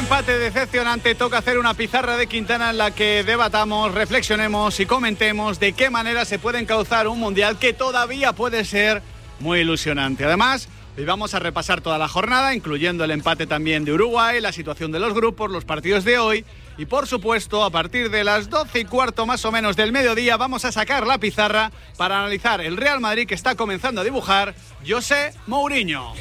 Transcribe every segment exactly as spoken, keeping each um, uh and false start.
empate decepcionante, toca hacer una pizarra de Quintana en la que debatamos, reflexionemos y comentemos de qué manera se puede encauzar un mundial que todavía puede ser muy ilusionante. Además, hoy vamos a repasar toda la jornada, incluyendo el empate también de Uruguay, la situación de los grupos, los partidos de hoy y, por supuesto, a partir de las doce y cuarto más o menos del mediodía vamos a sacar la pizarra para analizar el Real Madrid que está comenzando a dibujar José Mourinho.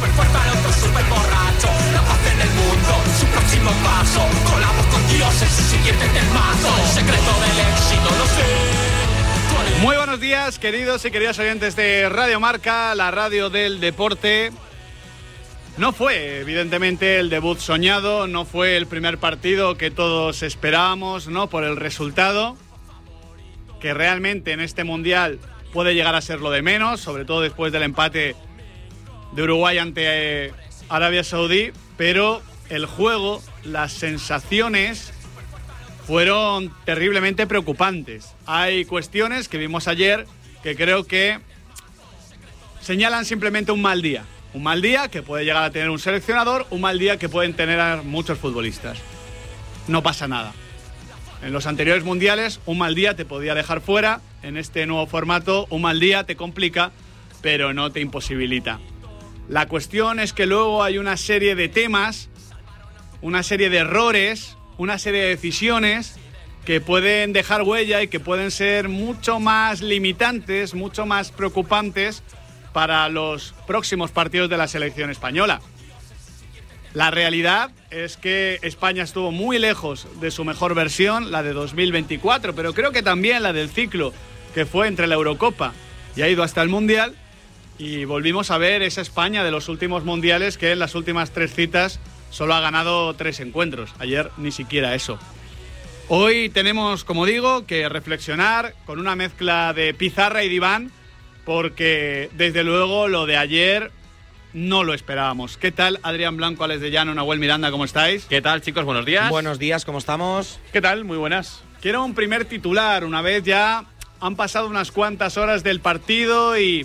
Muy buenos días, queridos y queridas oyentes de Radio Marca, la radio del deporte. No fue, evidentemente, el debut soñado, no fue el primer partido que todos esperábamos, no por el resultado, que realmente en este Mundial puede llegar a ser lo de menos, sobre todo después del empate de Uruguay ante eh, Arabia Saudí, pero el juego, las sensaciones fueron terriblemente preocupantes. Hay cuestiones que vimos ayer que creo que señalan simplemente un mal día. Un mal día que puede llegar a tener un seleccionador, un mal día que pueden tener a muchos futbolistas. No pasa nada. En los anteriores mundiales, un mal día te podía dejar fuera. En este nuevo formato, un mal día te complica, pero no te imposibilita. La cuestión es que luego hay una serie de temas, una serie de errores, una serie de decisiones que pueden dejar huella y que pueden ser mucho más limitantes, mucho más preocupantes para los próximos partidos de la selección española. La realidad es que España estuvo muy lejos de su mejor versión, la de dos mil veinticuatro, pero creo que también la del ciclo que fue entre la Eurocopa y ha ido hasta el Mundial, y volvimos a ver esa España de los últimos mundiales que en las últimas tres citas solo ha ganado tres encuentros. Ayer ni siquiera eso. Hoy tenemos, como digo, que reflexionar con una mezcla de pizarra y diván, porque desde luego lo de ayer no lo esperábamos. ¿Qué tal, Adrián Blanco, Alex de Llano, Nahuel Miranda, cómo estáis? ¿Qué tal, chicos? Buenos días. Buenos días, ¿cómo estamos? ¿Qué tal? Muy buenas. Quiero un primer titular, una vez ya han pasado unas cuantas horas del partido y,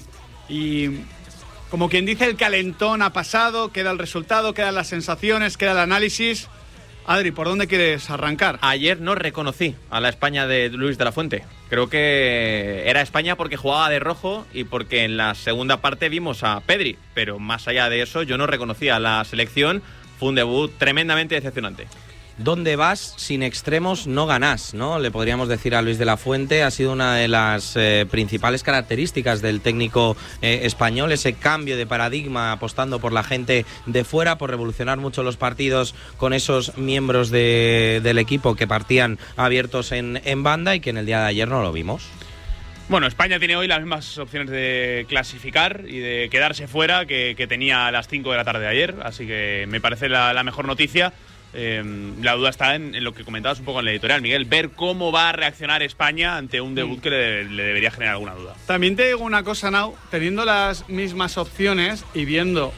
y como quien dice, el calentón ha pasado, queda el resultado, quedan las sensaciones, queda el análisis. Adri, ¿por dónde quieres arrancar? Ayer no reconocí a la España de Luis de la Fuente. Creo que era España porque jugaba de rojo y porque en la segunda parte vimos a Pedri. Pero más allá de eso, yo no reconocía a la selección. Fue un debut tremendamente decepcionante. ¿Dónde vas sin extremos no ganás, ¿no? Le podríamos decir a Luis de la Fuente. Ha sido una de las eh, principales características del técnico eh, español, ese cambio de paradigma apostando por la gente de fuera, por revolucionar mucho los partidos con esos miembros de, del equipo que partían abiertos en, en banda, y que en el día de ayer no lo vimos. Bueno, España tiene hoy las mismas opciones de clasificar y de quedarse fuera que, que tenía a las cinco de la tarde de ayer, así que me parece la, la mejor noticia. Eh, la duda está en, en lo que comentabas un poco en la editorial, Miguel, ver cómo va a reaccionar España ante un debut que le, le debería generar alguna duda. También te digo una cosa, Nau, teniendo las mismas opciones y viendo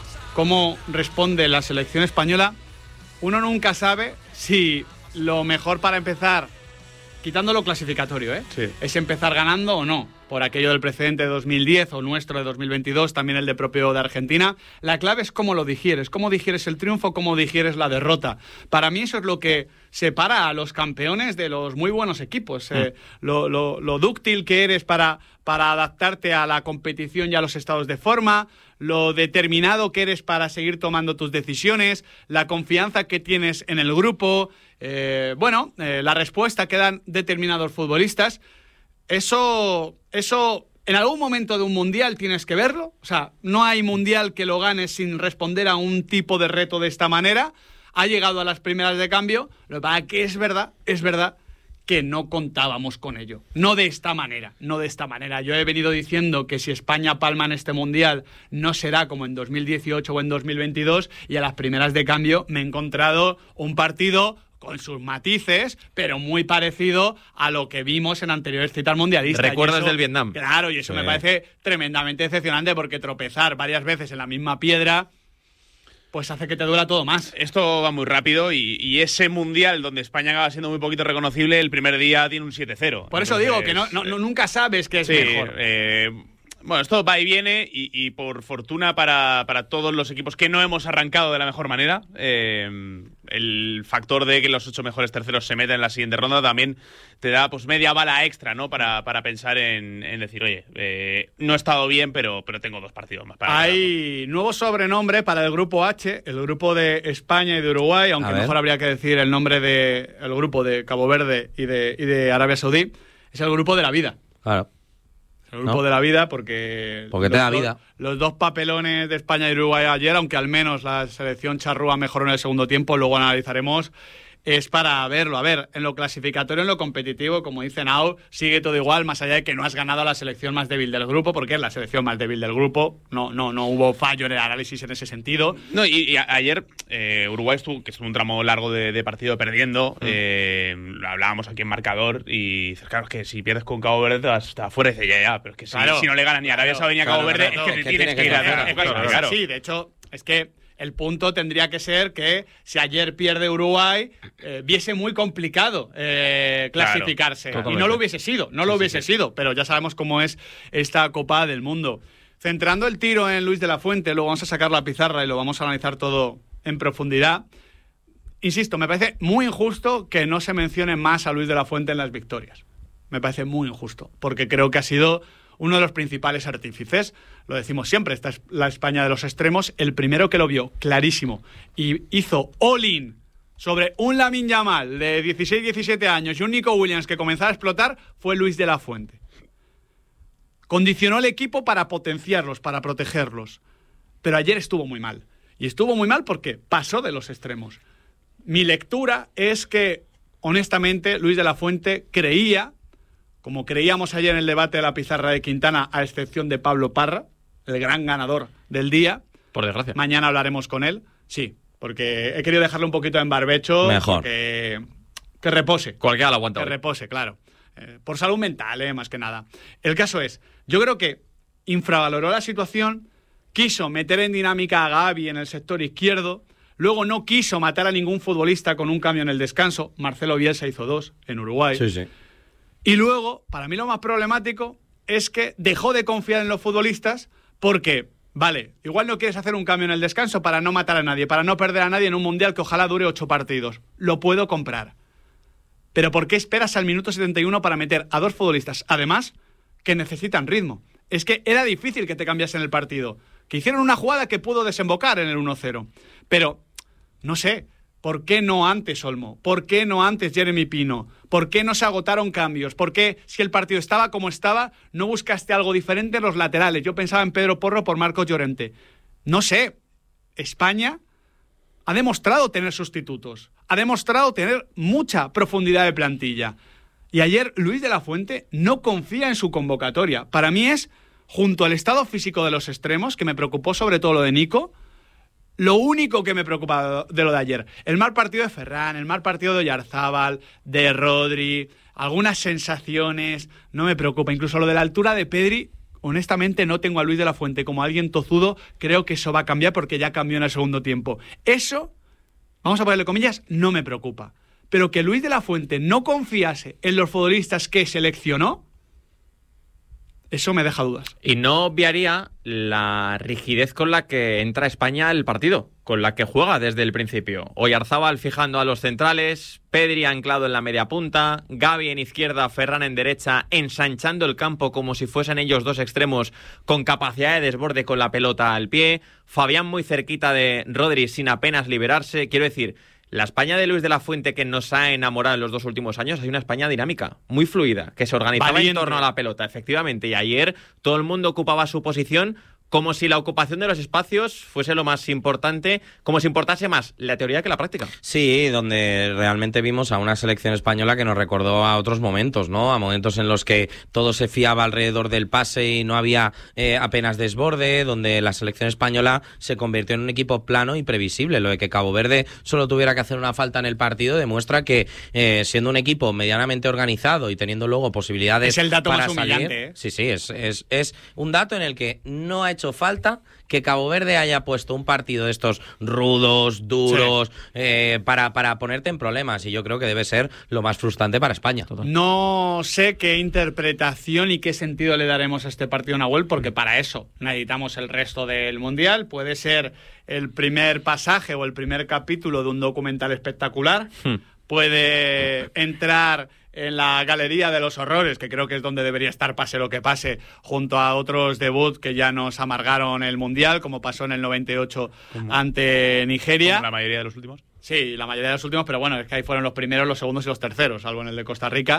cómo responde la selección española, uno nunca sabe si lo mejor para empezar, quitando lo clasificatorio, ¿eh? Sí. es empezar ganando o no, por aquello del precedente de dos mil diez o nuestro de dos mil veintidós, también el de propio de Argentina. La clave es cómo lo digieres, cómo digieres el triunfo, cómo digieres la derrota. Para mí eso es lo que separa a los campeones de los muy buenos equipos. Mm. Eh, lo, lo, lo dúctil que eres para, para adaptarte a la competición y a los estados de forma, lo determinado que eres para seguir tomando tus decisiones, la confianza que tienes en el grupo, eh, bueno, eh, la respuesta que dan determinados futbolistas. Eso, eso en algún momento de un mundial tienes que verlo. O sea, no hay mundial que lo ganes sin responder a un tipo de reto de esta manera. Ha llegado a las primeras de cambio. Lo que pasa es que es verdad, es verdad que no contábamos con ello. No de esta manera, no de esta manera. Yo he venido diciendo que si España palma en este mundial no será como en dos mil dieciocho o en dos mil veintidós, y a las primeras de cambio me he encontrado un partido con sus matices, pero muy parecido a lo que vimos en anteriores citas mundialistas. ¿Recuerdas eso, del Vietnam? Claro, y eso sí. me parece tremendamente decepcionante, porque tropezar varias veces en la misma piedra pues hace que te duela todo más. Esto va muy rápido y, y ese mundial donde España acaba siendo muy poquito reconocible, el primer día tiene un siete cero. Por eso Entonces, digo que no, no, no, nunca sabes qué es sí, mejor. Eh, Bueno, esto va y viene y, y por fortuna para, para todos los equipos que no hemos arrancado de la mejor manera, eh, el factor de que los ocho mejores terceros se metan en la siguiente ronda también te da pues media bala extra, ¿no? Para, para pensar en, en decir, oye, eh, no he estado bien, pero, pero tengo dos partidos más. Para Hay nuevo sobrenombre para el grupo H, el grupo de España y de Uruguay, aunque mejor habría que decir el nombre del el grupo de Cabo Verde y de, y de Arabia Saudí. Es el grupo de la vida. Claro. El grupo ¿No? de la vida porque... Porque te da dos, vida. Los dos papelones de España y Uruguay ayer, aunque al menos la selección charrúa mejoró en el segundo tiempo, luego analizaremos, es para verlo. A ver, en lo clasificatorio, en lo competitivo, como dice Nao, sigue todo igual, más allá de que no has ganado a la selección más débil del grupo, porque es la selección más débil del grupo. No, no, no hubo fallo en el análisis en ese sentido. No, y, y a, ayer eh, Uruguay estuvo, que es un tramo largo de, de partido perdiendo, mm. eh, hablábamos aquí en marcador, y dices, claro, es que si pierdes con Cabo Verde te vas fuera, y dices, ya, ya, pero es que si, claro, si no le ganan ni a Arabia Saudí ni a Cabo claro, Verde, claro, es que no, te tienes que que ir a hacer, hacer. claro, Claro, claro. Sí, de hecho, es que el punto tendría que ser que si ayer pierde Uruguay, eh, viese muy complicado eh, clasificarse. Claro, y no lo hubiese sido, no lo sí, hubiese sí, sí. sido, pero ya sabemos cómo es esta Copa del Mundo. Centrando el tiro en Luis de la Fuente, luego vamos a sacar la pizarra y lo vamos a analizar todo en profundidad. Insisto, me parece muy injusto que no se mencione más a Luis de la Fuente en las victorias. Me parece muy injusto, porque creo que ha sido uno de los principales artífices. Lo decimos siempre, esta es la España de los extremos, el primero que lo vio clarísimo y hizo all-in sobre un Lamine Yamal de dieciséis diecisiete años y un Nico Williams que comenzaba a explotar fue Luis de la Fuente. Condicionó el equipo para potenciarlos, para protegerlos. Pero ayer estuvo muy mal. Y estuvo muy mal porque pasó de los extremos. Mi lectura es que, honestamente, Luis de la Fuente creía, como creíamos ayer en el debate de la pizarra de Quintana, a excepción de Pablo Parra, el gran ganador del día. Por desgracia. Mañana hablaremos con él. Sí, porque he querido dejarle un poquito en barbecho. Mejor. Que, que repose. Cualquiera lo aguanta. Que hoy. repose, claro. Eh, por salud mental, eh, más que nada. El caso es, yo creo que infravaloró la situación, quiso meter en dinámica a Gavi en el sector izquierdo, luego no quiso matar a ningún futbolista con un cambio en el descanso. Marcelo Bielsa hizo dos en Uruguay. Sí, sí. Y luego, para mí lo más problemático es que dejó de confiar en los futbolistas porque, vale, igual no quieres hacer un cambio en el descanso para no matar a nadie, para no perder a nadie en un mundial que ojalá dure ocho partidos. Lo puedo comprar. Pero ¿por qué esperas al minuto setenta y uno para meter a dos futbolistas, además, que necesitan ritmo? Es que era difícil que te cambiasen el partido. Que hicieron una jugada que pudo desembocar en el uno cero. Pero, no sé, ¿por qué no antes Olmo? ¿Por qué no antes Jeremy Pino? ¿Por qué no se agotaron cambios? ¿Por qué, si el partido estaba como estaba, no buscaste algo diferente en los laterales? Yo pensaba en Pedro Porro por Marcos Llorente. No sé, España ha demostrado tener sustitutos, ha demostrado tener mucha profundidad de plantilla. Y ayer Luis de la Fuente no confía en su convocatoria. Para mí es, junto al estado físico de los extremos, que me preocupó sobre todo lo de Nico, lo único que me preocupa de lo de ayer. El mal partido de Ferran, el mal partido de Oyarzábal, de Rodri, algunas sensaciones, no me preocupa. Incluso lo de la altura de Pedri, honestamente no tengo a Luis de la Fuente como alguien tozudo, creo que eso va a cambiar porque ya cambió en el segundo tiempo. Eso, vamos a ponerle comillas, no me preocupa. Pero que Luis de la Fuente no confiase en los futbolistas que seleccionó, eso me deja dudas. Y no obviaría la rigidez con la que entra España el partido, con la que juega desde el principio. Oyarzábal fijando a los centrales, Pedri anclado en la media punta, Gavi en izquierda, Ferran en derecha, ensanchando el campo como si fuesen ellos dos extremos con capacidad de desborde con la pelota al pie, Fabián muy cerquita de Rodri sin apenas liberarse. Quiero decir, la España de Luis de la Fuente que nos ha enamorado en los dos últimos años es una España dinámica, muy fluida, que se organizaba Valiente. en torno a la pelota, efectivamente. Y ayer todo el mundo ocupaba su posición como si la ocupación de los espacios fuese lo más importante, como si importase más la teoría que la práctica. Sí, donde realmente vimos a una selección española que nos recordó a otros momentos, ¿no? A momentos en los que todo se fiaba alrededor del pase y no había eh, apenas desborde, donde la selección española se convirtió en un equipo plano y previsible. Lo de que Cabo Verde solo tuviera que hacer una falta en el partido demuestra que eh, siendo un equipo medianamente organizado y teniendo luego posibilidades es el dato para más salir, humillante, ¿eh? Sí, sí, es, es, es un dato en el que no ha hecho falta que Cabo Verde haya puesto un partido de estos rudos, duros, sí. eh, para, para ponerte en problemas. Y yo creo que debe ser lo más frustrante para España. Total. No sé qué interpretación y qué sentido le daremos a este partido, Nahuel, porque para eso necesitamos el resto del Mundial. Puede ser el primer pasaje o el primer capítulo de un documental espectacular. Hmm. Puede entrar en la galería de los horrores, que creo que es donde debería estar, pase lo que pase, junto a otros debuts que ya nos amargaron el Mundial, como pasó en el noventa y ocho ¿Cómo? ante Nigeria. ¿Como la mayoría de los últimos? Sí, la mayoría de los últimos, pero bueno, es que ahí fueron los primeros, los segundos y los terceros, salvo en el de Costa Rica.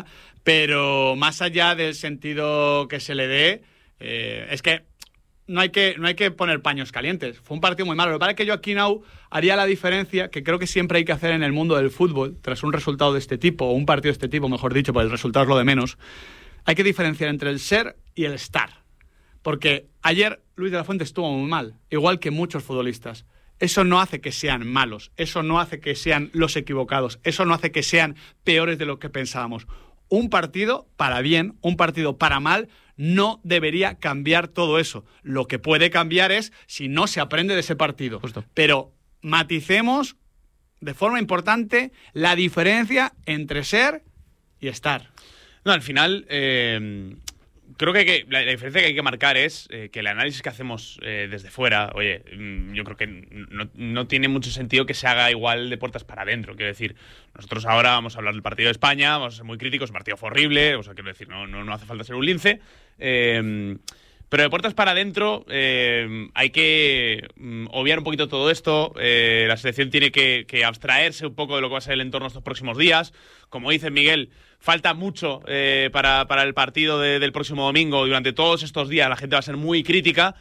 Pero más allá del sentido que se le dé, eh, es que no hay que no hay que poner paños calientes. Fue un partido muy malo. Lo que pasa es que yo aquí, Nau, haría la diferencia que creo que siempre hay que hacer en el mundo del fútbol, tras un resultado de este tipo, o un partido de este tipo, mejor dicho, porque el resultado es lo de menos. Hay que diferenciar entre el ser y el estar. Porque ayer Luis de la Fuente estuvo muy mal, igual que muchos futbolistas. Eso no hace que sean malos, eso no hace que sean los equivocados, eso no hace que sean peores de lo que pensábamos. Un partido para bien, un partido para mal, no debería cambiar todo eso. Lo que puede cambiar es si no se aprende de ese partido. Justo. Pero maticemos de forma importante la diferencia entre ser y estar. No, al final, eh, creo que, hay que la, la diferencia que hay que marcar es eh, que el análisis que hacemos eh, desde fuera, oye, yo creo que no, no tiene mucho sentido que se haga igual de puertas para adentro. Quiero decir, nosotros ahora vamos a hablar del partido de España, vamos a ser muy críticos, el partido fue horrible, o sea, quiero decir, no, no, no hace falta ser un lince. Eh, pero de puertas para adentro eh, hay que mm, obviar un poquito todo esto. Eh, la selección tiene que, que abstraerse un poco de lo que va a ser el entorno estos próximos días. Como dice Miguel, falta mucho eh, para, para el partido de, del próximo domingo. Durante todos estos días la gente va a ser muy crítica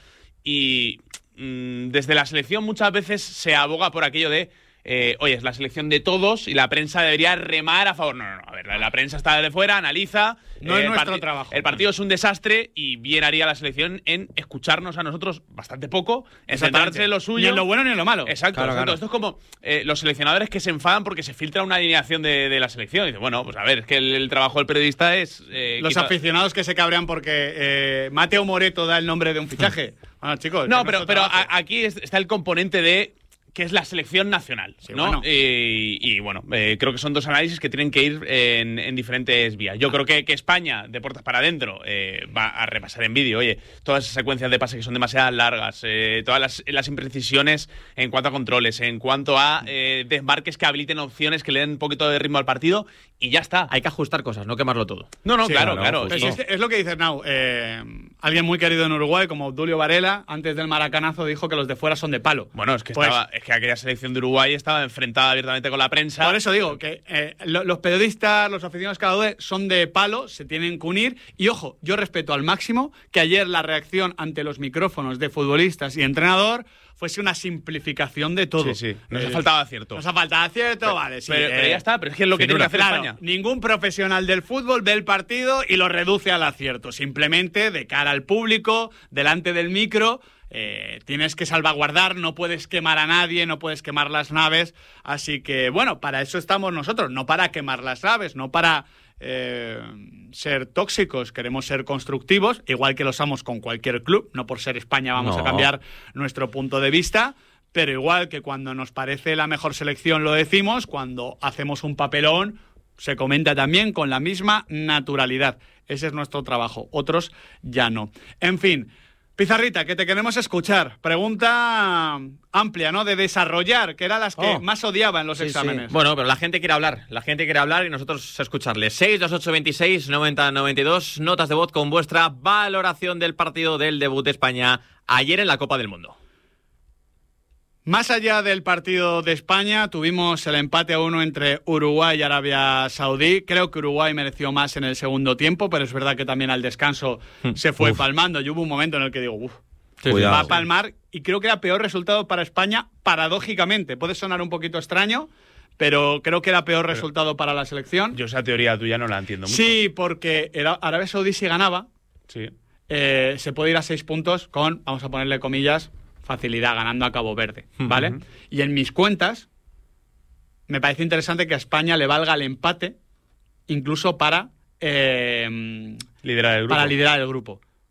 y mm, desde la selección muchas veces se aboga por aquello de Eh, oye, es la selección de todos y la prensa debería remar a favor. No, no, no. A ver, la, la prensa está de fuera, analiza. No eh, es nuestro parti- trabajo. El partido es un desastre y bien haría la selección en escucharnos a nosotros bastante poco, en centrarse en lo suyo. Ni en lo bueno ni en lo malo. Exacto. Claro, exacto. claro. Esto es como eh, los seleccionadores que se enfadan porque se filtra una alineación de, de la selección. Y dicen, bueno, pues a ver, es que el, el trabajo del periodista es. Eh, Los quita- aficionados que se cabrean porque eh, Mateo Moreto da el nombre de un fichaje. Bueno, chicos. No, es pero, nuestro pero trabajo. a- aquí es- está el componente de que es la selección nacional, Sí, ¿no? bueno. Y, y, bueno, eh, creo que son dos análisis que tienen que ir en, en diferentes vías. Yo creo que, que España, de puertas para adentro, eh, va a repasar en vídeo, oye, todas esas secuencias de pase que son demasiado largas, eh, todas las, las imprecisiones en cuanto a controles, en cuanto a eh, desmarques que habiliten opciones que le den un poquito de ritmo al partido, y ya está. Hay que ajustar cosas, no quemarlo todo. No, no, Sí, claro, no, claro. Pero Y- si es, es lo que dices, Nau. Eh, alguien muy querido en Uruguay, como Obdulio Varela, antes del maracanazo dijo que los de fuera son de palo. Bueno, es que, Pues- estaba, es que aquella selección de Uruguay estaba enfrentada abiertamente con la prensa. Por eso digo que eh, lo- los periodistas, los aficionados cada uno son de palo, se tienen que unir. Y ojo, yo respeto al máximo que ayer la reacción ante los micrófonos de futbolistas y entrenador fuese una simplificación de todo. Sí, sí. Nos Eh, ha faltado acierto. Nos ha faltado acierto, vale, sí. pero, pero eh, ya está, pero es que es lo que tiene que hacer Claro, España. ningún profesional del fútbol ve el partido y lo reduce al acierto. Simplemente, de cara al público, delante del micro, eh, tienes que salvaguardar, no puedes quemar a nadie, no puedes quemar las naves. Así que, bueno, para eso estamos nosotros, no para quemar las naves, no para eh, ser tóxicos, queremos ser constructivos, igual que lo somos con cualquier club, no por ser España vamos No. a cambiar nuestro punto de vista. Pero igual que cuando nos parece la mejor selección lo decimos, cuando hacemos un papelón se comenta también con la misma naturalidad. Ese es nuestro trabajo, otros ya no. En fin, Pizarrita, que te queremos escuchar. Pregunta amplia, ¿no? De desarrollar, que eran las que Oh. más odiaba en los Sí, exámenes. sí. Bueno, pero la gente quiere hablar, la gente quiere hablar y nosotros escucharle. seis dos ocho veintiséis noventa noventa y dos, notas de voz con vuestra valoración del partido del debut de España ayer en la Copa del Mundo. Más allá del partido de España, tuvimos el empate a uno entre Uruguay y Arabia Saudí. Creo que Uruguay mereció más en el segundo tiempo, pero es verdad que también al descanso se fue Uf. palmando. Y hubo un momento en el que digo, uff, Sí, va cuidado. a palmar. Y creo que era peor resultado para España, paradójicamente. Puede sonar un poquito extraño, pero creo que era peor resultado para la selección. Yo esa teoría tuya no la entiendo mucho. Sí, porque era- Arabia Saudí si ganaba, Sí. eh, se puede ir a seis puntos con, vamos a ponerle comillas, facilidad, ganando a Cabo Verde, ¿vale? Ujú. Y en mis cuentas, me parece interesante que a España le valga el empate, incluso para, eh, Liderar el grupo. para liderar el grupo.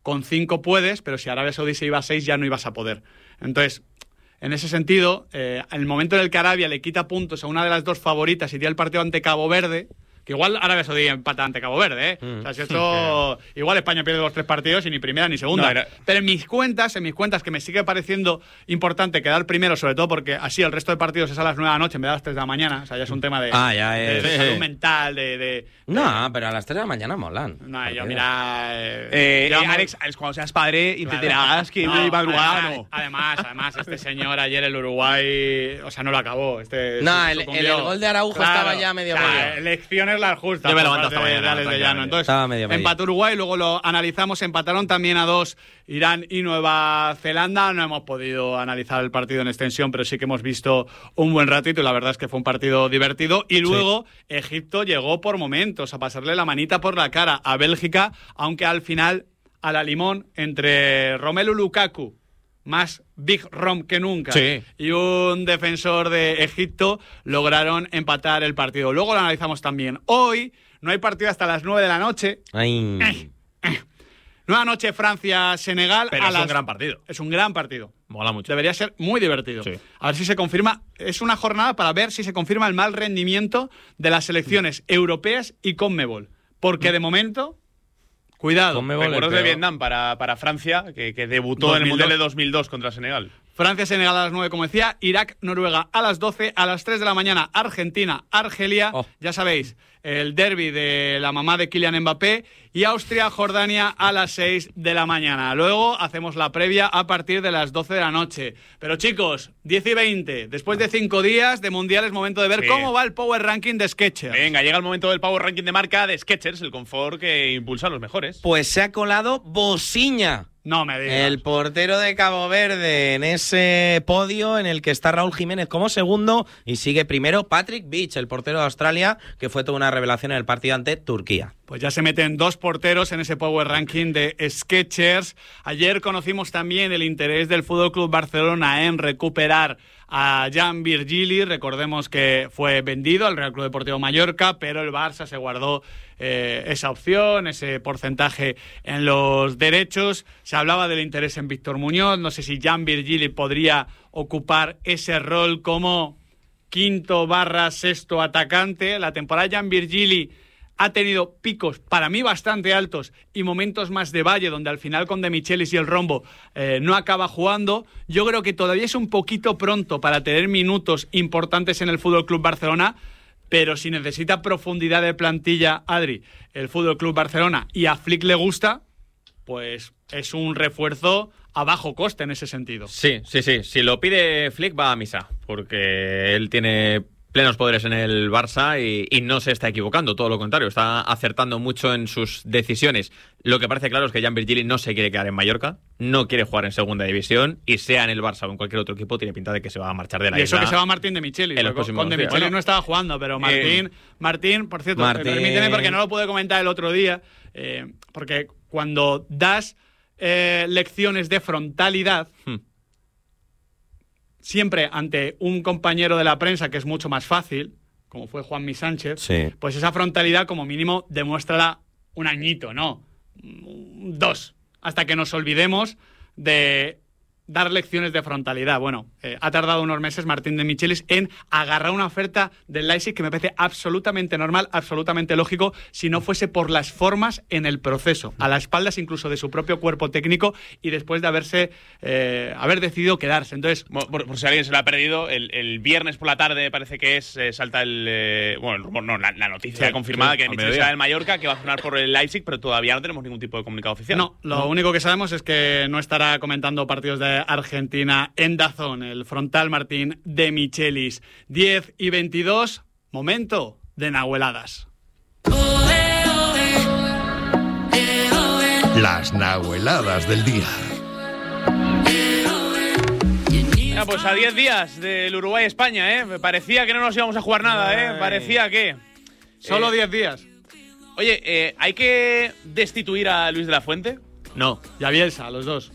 con cinco puedes, pero si Arabia Saudí se iba a seis ya no ibas a poder. Entonces, en ese sentido, eh, en el momento en el que Arabia le quita puntos a una de las dos favoritas y tiene el partido ante Cabo Verde, que igual Arabia Saudí empata ante Cabo Verde, ¿eh? Mm. O sea, si esto... igual España pierde los tres partidos y ni primera ni segunda. No, era... Pero en mis cuentas, en mis cuentas, que me sigue pareciendo importante quedar primero, sobre todo porque así el resto de partidos es a las nueve de la noche en vez de a las tres de la mañana. O sea, ya es un tema de, ah, ya es. de, de salud mental, de, de... No, pero a las tres de la mañana molan. No, yo mira... Eh, eh, eh, Alex, Alex, cuando seas padre, entenderás que no, madrugada no. Además, además, este señor ayer el Uruguay... O sea, no lo acabó. Este, no, el, el, el gol de Araujo claro, estaba ya medio medio. Claro, elecciones las justas. Yo me levanto esta mañana. De llano. Entonces, empató Uruguay, luego lo analizamos, empataron también a dos Irán y Nueva Zelanda. No hemos podido analizar el partido en extensión, pero sí que hemos visto un buen ratito y la verdad es que fue un partido divertido. Y luego sí. Egipto llegó por momentos a pasarle la manita por la cara a Bélgica, aunque al final a la limón entre Romelu Lukaku, más Big Rom que nunca, sí. y un defensor de Egipto lograron empatar el partido. Luego lo analizamos también. Hoy no hay partido hasta las nueve de la noche. Ay. Eh, eh. Nueva noche Francia-Senegal. Pero a es las... un gran partido. Es un gran partido. Mola mucho. Debería ser muy divertido. Sí. A ver si se confirma. Es una jornada para ver si se confirma el mal rendimiento de las selecciones europeas y Conmebol. Porque de momento... Cuidado. Recuerdos de Vietnam para, para Francia, que, que debutó dos mil dos. En el Mundial de dos mil dos contra Senegal. Francia-Senegal a las nueve, como decía. Irak-Noruega a las doce. A las tres de la mañana, Argentina-Argelia. Oh. Ya sabéis, el derbi de la mamá de Kylian Mbappé. Y Austria-Jordania a las seis de la mañana. Luego hacemos la previa a partir de las doce de la noche. Pero chicos, diez y veinte. Después de cinco días de Mundial es momento de ver sí. cómo va el Power Ranking de Skechers. Venga, llega el momento del Power Ranking de marca de Skechers, el confort que impulsa a los mejores. Pues se ha colado Bosiña. No me digas. El portero de Cabo Verde en ese podio en el que está Raúl Jiménez como segundo y sigue primero Patrick Beach, el portero de Australia, que fue toda una revelación en el partido ante Turquía. Pues ya se meten dos porteros en ese Power Ranking de Skechers. Ayer conocimos también el interés del F C Barcelona en recuperar a Jan Virgili. Recordemos que fue vendido al Real Club Deportivo Mallorca, pero el Barça se guardó eh, esa opción, ese porcentaje en los derechos. Se hablaba del interés en Víctor Muñoz. No sé si Jan Virgili podría ocupar ese rol como quinto barra sexto atacante. La temporada de Jan Virgili ha tenido picos para mí bastante altos y momentos más de valle donde al final con De Michelis y el Rombo eh, no acaba jugando. Yo creo que todavía es un poquito pronto para tener minutos importantes en el F C Barcelona, pero si necesita profundidad de plantilla, Adri, el F C Barcelona, y a Flick le gusta, pues es un refuerzo a bajo coste en ese sentido. Sí, sí, sí. Si lo pide Flick va a misa, porque él tiene plenos poderes en el Barça y, y no se está equivocando, todo lo contrario, está acertando mucho en sus decisiones. Lo que parece claro es que Jan Virgili no se quiere quedar en Mallorca, no quiere jugar en segunda división y sea en el Barça o en cualquier otro equipo tiene pinta de que se va a marchar de la isla. Y isla. eso que se va Martín de Michelis. Con, con de Michelis bueno, no estaba jugando, pero Martín, eh, Martín, por cierto, Martín. permíteme porque no lo pude comentar el otro día, eh, porque cuando das eh, lecciones de frontalidad, hmm. siempre ante un compañero de la prensa que es mucho más fácil, como fue Juanmi Sánchez, sí. pues esa frontalidad como mínimo demuéstrala un añito, ¿no? Dos, hasta que nos olvidemos de dar lecciones de frontalidad. Bueno, eh, ha tardado unos meses Martín de Michelis en agarrar una oferta del Leipzig que me parece absolutamente normal, absolutamente lógico, si no fuese por las formas en el proceso, a las espaldas incluso de su propio cuerpo técnico y después de haberse eh, haber decidido quedarse. Entonces, por, por, por si alguien se lo ha perdido, el, el viernes por la tarde parece que es eh, salta el eh, bueno, el rumor, no, la, la noticia sí, confirmada sí, que Michelis está en Mallorca, que va a firmar por el Leipzig, pero todavía no tenemos ningún tipo de comunicado oficial. No, lo ¿no? único que sabemos es que no estará comentando partidos de Argentina en DAZN, el frontal Martín de Michelis. diez y veintidós, momento de nahueladas. Las nahueladas del día. Bueno, pues a diez días del Uruguay-España, ¿eh? Me parecía que no nos íbamos a jugar nada, ¿eh? Parecía que... Solo eh, diez días. Oye, eh, ¿hay que destituir a Luis de la Fuente? No. Y a Bielsa, los dos.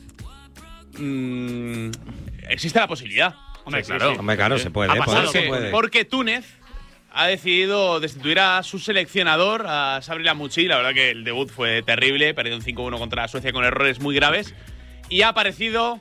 Mm, existe la posibilidad. Hombre, sí, claro, sí, sí. Hombre, claro, se puede. Ha pasado, se puede. Porque Túnez ha decidido destituir a su seleccionador, a Sabri Lamouchi. La verdad que el debut fue terrible, perdió un cinco uno contra Suecia con errores muy graves. Y ha aparecido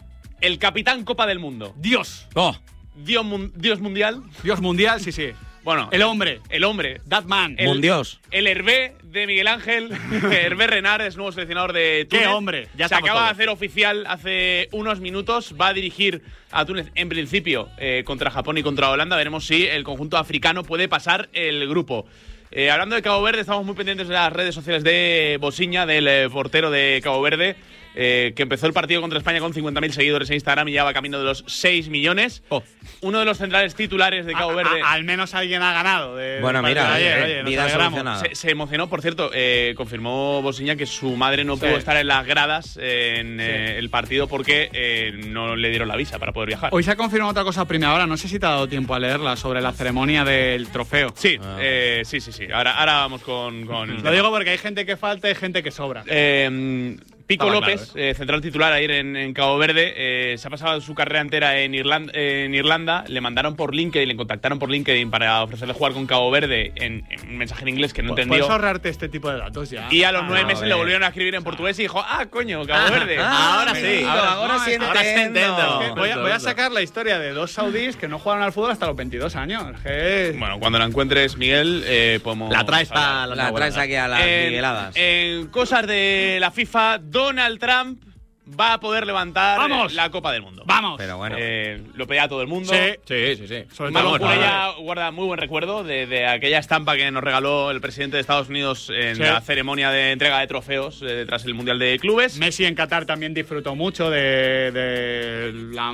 el capitán Copa del Mundo. Dios. Oh. Dios, mun Dios mundial. Dios mundial, sí, sí. Bueno, el hombre. El hombre. That man. El, Mundios. El Hervé de Miguel Ángel. Hervé Renard es nuevo seleccionador de Túnez. ¡Qué hombre! Ya se acaba todos. de hacer oficial hace unos minutos. Va a dirigir a Túnez, en principio, eh, contra Japón y contra Holanda. Veremos si el conjunto africano puede pasar el grupo. Eh, hablando de Cabo Verde, estamos muy pendientes de las redes sociales de Bosiña, del eh, portero de Cabo Verde, eh, que empezó el partido contra España con cincuenta mil seguidores en Instagram y ya va camino de los seis millones. Oh. Uno de los centrales titulares de Cabo a, Verde. A, al menos alguien ha ganado. De, bueno, mira, ayer, eh, oye, vida solucionada. Se, se emocionó, por cierto, eh, confirmó Bosiña que su madre no sí. pudo estar en las gradas eh, en sí. eh, el partido porque eh, no le dieron la visa para poder viajar. Hoy se ha confirmado otra cosa a primera hora, no sé si te ha dado tiempo a leerla, sobre la ceremonia del trofeo. Sí, ah. eh, sí, sí, sí. Ahora, ahora vamos con, con el Lo tema. digo porque hay gente que falta y gente que sobra. Eh, Pico Estaba López, claro, ¿eh? eh, central titular ayer en, en Cabo Verde, eh, se ha pasado su carrera entera en Irlanda, en Irlanda. Le mandaron por LinkedIn, le contactaron por LinkedIn para ofrecerle jugar con Cabo Verde en, en un mensaje en inglés que no entendió. Puedes ahorrarte este tipo de datos ya. Y a los nueve ah, meses no, le volvieron a escribir en portugués y dijo, ah, coño, Cabo ah, Verde. Ah, ahora sí. Ahora, ahora, no, sí es que ahora entiendo. Es que voy, a, voy a sacar la historia de dos saudíes que no jugaron al fútbol hasta los veintidós años. Que... Bueno, cuando la encuentres, Miguel, eh, podemos… La traes, a la, la traes aquí a las en, migueladas. En cosas de la FIFA, Donald Trump va a poder levantar ¡Vamos! la Copa del Mundo. ¡Vamos! Pero bueno. Eh, lo pedía todo el mundo. Sí, sí, sí. sí. Sobre Malo todo Purella guarda muy buen recuerdo de, de aquella estampa que nos regaló el presidente de Estados Unidos en sí. la ceremonia de entrega de trofeos eh, tras el Mundial de Clubes. Messi en Qatar también disfrutó mucho de, de la…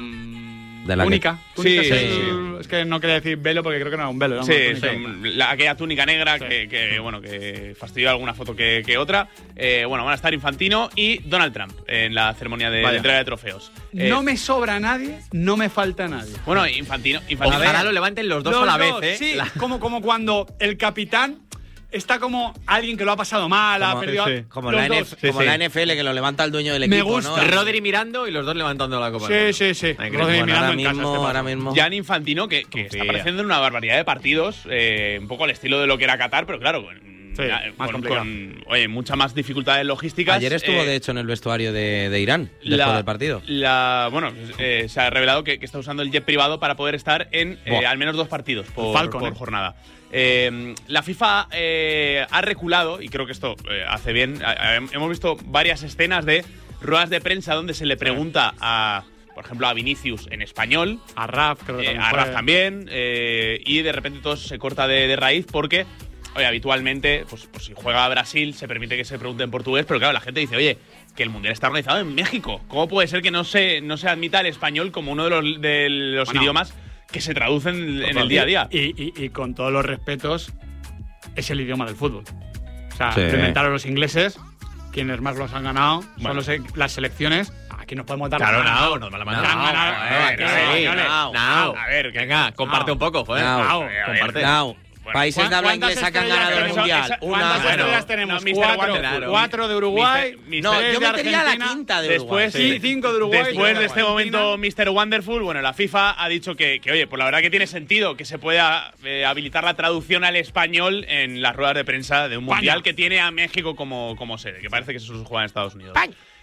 De la túnica. Que... túnica sí, es, sí, el, sí. es que no quería decir velo porque creo que no era un velo. Era sí, una sí, túnica. la, aquella túnica negra sí. que, que, bueno, que fastidió alguna foto que, que otra. Eh, bueno, van a estar Infantino y Donald Trump en la ceremonia de, de entrega de trofeos. Eh, no me sobra nadie, no me falta nadie. Bueno, Infantino… Infantino Ojalá lo levanten los dos los a la dos, vez, ¿eh? Sí, la... como, como cuando el capitán… Está como alguien que lo ha pasado mal, como, ha perdido… sí, como, los la, dos. N F, como sí, la sí. N F L que lo levanta el dueño del Me equipo, gusta. ¿no? Rodri mirando y los dos levantando la copa. Sí, sí, sí. Ay, Rodri bueno, mirando ahora en mismo, casa, este ahora paso. mismo. Gianni Infantino, que, que Confía. está apareciendo en una barbaridad de partidos, eh, un poco al estilo de lo que era Qatar, pero claro, con, Sí, más con, complicado. con oye, muchas más dificultades logísticas. Ayer estuvo, eh, de hecho, en el vestuario de, de Irán, después la, del partido. La, bueno, eh, se ha revelado que, que está usando el jet privado para poder estar en eh, al menos dos partidos por, Falcon, por eh. jornada. Eh, la FIFA eh, ha reculado, y creo que esto eh, hace bien. A, a, hemos visto varias escenas de ruedas de prensa donde se le pregunta a, por ejemplo, a Vinicius en español, A Raf, creo que eh, también a fue. Raf también, eh, y de repente todo se corta de, de raíz porque, oye, habitualmente, pues, pues si juega a Brasil se permite que se pregunte en portugués, pero claro, la gente dice, oye, que el Mundial está organizado en México. ¿Cómo puede ser que no se, no se admita el español como uno de los, de los Bueno. idiomas que se traducen en el día a día? Y, y, y con todos los respetos, es el idioma del fútbol. O sea, Sí. lo inventaron los ingleses, quienes más los han ganado Bueno. son los, las selecciones. Aquí nos podemos dar Claro, la mano. no, nos va la mano. No, no, no, joder, no, sí, españoles. no, No. A ver, venga, comparte un poco, joder. No. No, A ver, comparte. Now, Bueno, países de habla ¿cuántas inglesa que han estrellas ganado el tenemos? Mundial. Esa- Una, ¿Cuántas bueno, estrellas tenemos? no, mister cuatro, Wonderful. cuatro de Uruguay. Mister- No, tres yo de metería la Argentina. quinta de Uruguay. Después, Sí, cinco de Uruguay. Después y de este Argentina. momento, mister Wonderful, bueno, la FIFA ha dicho que, que, oye, pues la verdad que tiene sentido que se pueda eh, habilitar la traducción al español en las ruedas de prensa de un España. mundial que tiene a México como, como sede, que parece que eso se juega en Estados Unidos.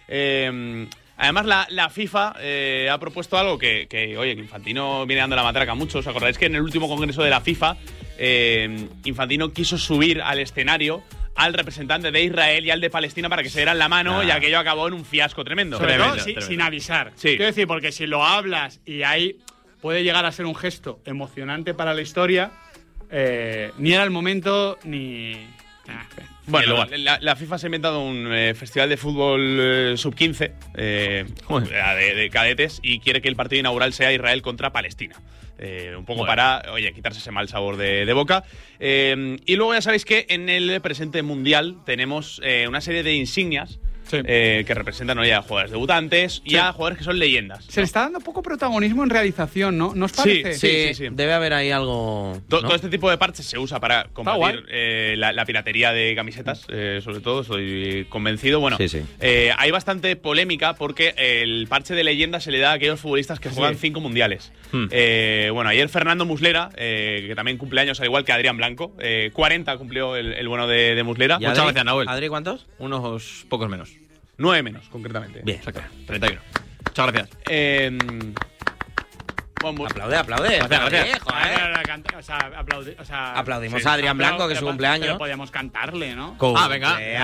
Eh, además, la, la FIFA eh, ha propuesto algo que, que, oye, que Infantino viene dando la matraca a muchos. ¿Os acordáis que en el último congreso de la FIFA, eh, Infantino quiso subir al escenario al representante de Israel y al de Palestina para que se dieran la mano Ah. y aquello acabó en un fiasco tremendo? Sobre Tremendo, todo si- tremendo. sin avisar. Sí. Quiero decir, porque si lo hablas y ahí puede llegar a ser un gesto emocionante para la historia, eh, ni era el momento ni. Ah, en fin. Bueno, lugar. la, la FIFA se ha inventado un eh, festival de fútbol eh, sub quince eh, de, de cadetes y quiere que el partido inaugural sea Israel contra Palestina. Eh, un poco Bueno. para, oye, quitarse ese mal sabor de, de boca. Eh, y luego ya sabéis que en el presente mundial tenemos eh, una serie de insignias Sí. eh, que representan hoy a jugadores debutantes y Sí. a jugadores que son leyendas. Se le está dando poco protagonismo en realización, ¿no? ¿No os Sí, parece? sí. Sí, sí. debe haber ahí algo. To- ¿no? Todo este tipo de parches se usa para guay. combatir eh, la, la piratería de camisetas, eh, sobre todo, estoy convencido. Bueno, Sí, sí. eh, hay bastante polémica porque el parche de leyenda se le da a aquellos futbolistas que juegan cinco mundiales. Hmm. Eh, bueno, ayer Fernando Muslera, eh, que también cumple años al igual que Adrián Blanco, eh, cuarenta cumplió el, el bueno de, de Muslera. ¿Y Muchas Adri? gracias, Nahuel. ¿Adri cuántos? Unos pocos menos. Nueve menos, concretamente. Bien. Exacto. treinta y uno. Muchas gracias. Eh, bueno, bu- Aplaude, aplaude. Gracias, gracias. Joder, joder. O sea, aplaudi- o sea, Aplaudimos sí. a Adrián Blanco, que es su Pero- cumpleaños. Pero podíamos cantarle, ¿no? Ah, venga.